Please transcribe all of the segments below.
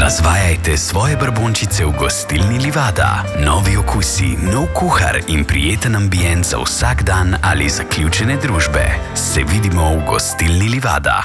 Razvajajte svoje brbončice v gostilni Livada. Novi okusi, nov kuhar in prijeten ambient za vsak dan ali zaključene družbe. Se vidimo v gostilni Livada.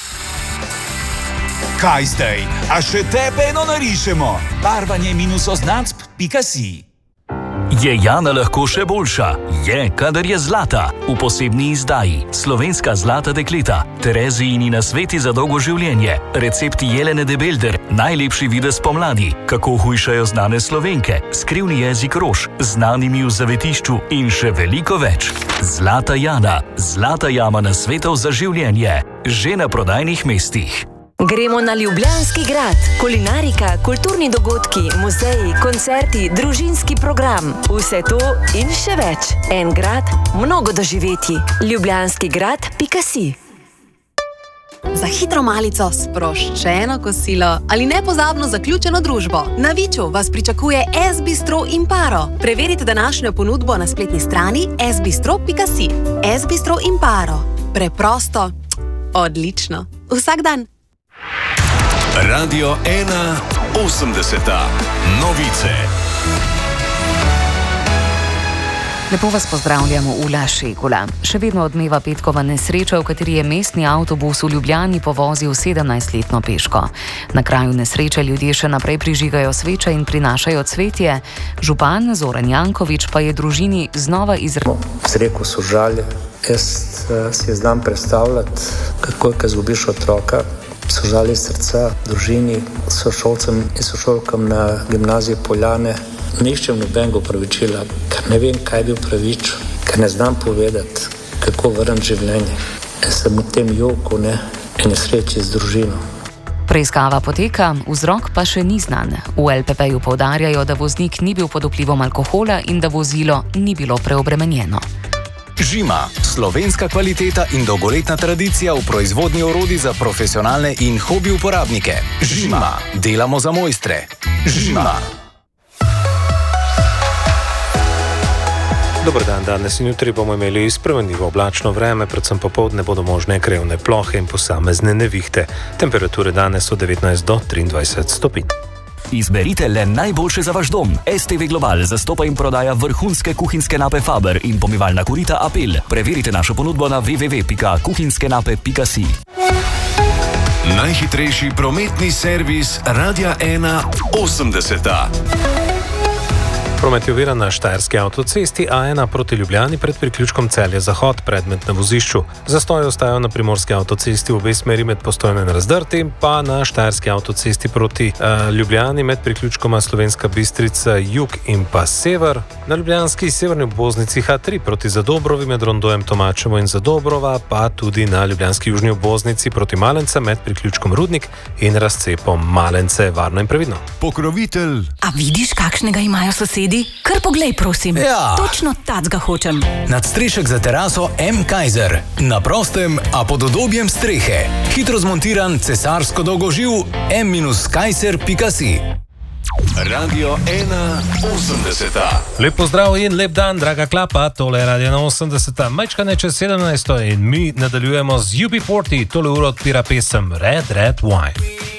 Kaj zdaj? A še tebe eno narišemo? Barvanje -označb.si. Je Jana lahko še boljša? Je, kadar je zlata. V posebni izdaji Slovenska zlata dekleta, Terezijini nasveti za dolgo življenje, recepti Jelene de Belder, najlepši videz pomladi, kako hujšajo znane Slovenke, skrivni jezik rož, znanimi v zavetišču in še veliko več. Zlata Jana, zlata jama nasvetov za življenje, že na prodajnih mestih. Gremo na Ljubljanski grad. Kulinarika, kulturni dogodki, muzeji, koncerti, družinski program. Vse to in še več. En grad, mnogo doživetij. Ljubljanskigrad.si. Za hitro malico, sproščeno kosilo ali nepozabno zaključeno družbo. Na Viču vas pričakuje S-bistro Imparo. Preverite današnjo ponudbo na spletni strani sbistro.si. S-bistro Imparo. Preprosto, odlično. Vsak dan. Radio 1 80. Novice. Lepo vas pozdravljamo, Ula Šegula. Še vedno odmeva petkova nesreča, v kateri je mestni avtobus v Ljubljani povozil 17-letno peško. Na kraju nesreče ljudje še naprej prižigajo sveče in prinašajo cvetje. Župan Zoran Janković pa je družini znova Izrekel so žalje. Jaz si znam predstavljati, kako je, ko izgubiš otroka. Sožalje srca družini, sošolcem in sošolkam na gimnaziji Poljane. Ne iščem nobenega opravičila, ker ne vem, kaj bi opravičil, ker ne znam povedati, kako vrniti življenje. Jaz sem v tem joku, in nesreči z družino. Preiskava poteka, vzrok pa še ni znan. V LPP-ju poudarjajo, da voznik ni bil pod vplivom alkohola in da vozilo ni bilo preobremenjeno. Žima, slovenska kvaliteta in dolgoletna tradicija v proizvodnji orodij za profesionalne in hobi uporabnike. Žima, delamo za mojstre. Žima. Dober dan, danes in jutri bomo imeli spremenljivo oblačno vreme, predvsem popoldne bodo možne krajevne plohe in posamezne nevihte. Temperature danes od 19 do 23 stopinj. Izberite le najboljše za vaš dom. STV Global zastopa in prodaja vrhunske kuhinjske nape Faber in pomivalna korita Apel. Preverite našo ponudbo na www.kuhinjskenape.si. Najhitrejši prometni servis Radia 1 80. Promet je oviran na Štajerski avtocesti A1 proti Ljubljani pred priključkom Celje-Zahod, predmet na vozišču. Zastoji ostajajo na Primorski avtocesti v obe smeri med Postojno in Razdrti, pa na Štajerski avtocesti proti Ljubljani med priključkoma Slovenska Bistrica jug in pa sever. Na ljubljanski severni obvoznici H3 proti Zadobrovi med rondojem Tomačevo in Zadobrova, pa tudi na ljubljanski južni obvoznici proti Malence med priključkom Rudnik in razcepom Malence. Varno in previdno. Pokrovitelj. A vidiš, kakšnega imajo sosedi? Kar poglej, prosim. Ja. Točno tacga hočem. Nadstrešek za teraso M. Kaiser. Na prostem, a pod udobjem strehe. Hitro zmontiran cesarsko dolgoživ m-kaiser.si. Radio 1 80. Lep pozdrav in lep dan, draga klapa, tole je Radio 80. Majčkane čez 17 in mi nadaljujemo z UB40, tole uro odpira pesem Red Red Wine.